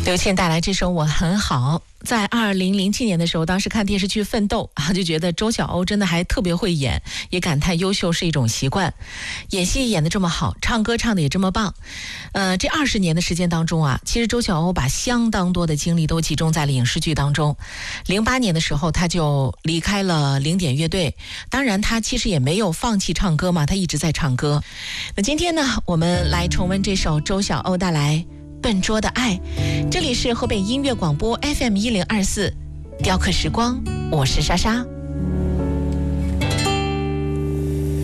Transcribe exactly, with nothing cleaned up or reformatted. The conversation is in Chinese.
刘倩带来这首《我很好》。在二零零七年的时候，当时看电视剧《奋斗》啊，就觉得周晓鸥真的还特别会演，也感叹优秀是一种习惯。演戏演得这么好，唱歌唱得也这么棒。呃，这二十年的时间当中啊，其实周晓鸥把相当多的精力都集中在了影视剧当中。零八年的时候，他就离开了零点乐队。当然，他其实也没有放弃唱歌嘛，他一直在唱歌。那今天呢，我们来重温这首周晓鸥带来笨拙的爱。这里是河北音乐广播 F M 一零二四，雕刻时光，我是莎莎。